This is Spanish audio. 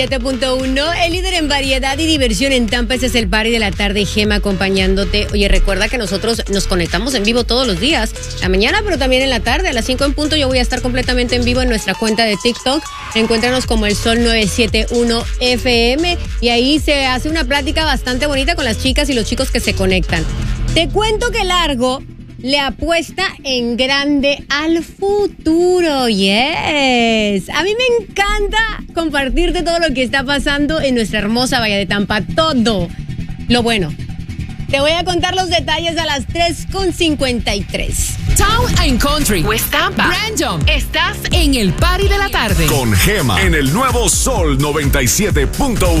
7.1, el líder en variedad y diversión en Tampa. Ese es el party de la tarde, Gema acompañándote. Oye, recuerda que nosotros nos conectamos en vivo todos los días, la mañana, pero también en la tarde, a las 5 en punto. Yo voy a estar completamente en vivo en nuestra cuenta de TikTok. Encuéntranos como el Sol 971 FM y ahí se hace una plática bastante bonita con las chicas y los chicos que se conectan. Te cuento que Largo le apuesta en grande al futuro. Yes. A mí me encanta compartirte todo lo que está pasando en nuestra hermosa Bahía de Tampa. Todo lo bueno. Te voy a contar los detalles a las 3:53. Town and Country, West Tampa, Brandon. Estás en el party de la tarde. Con Gema en el nuevo Sol 97.1.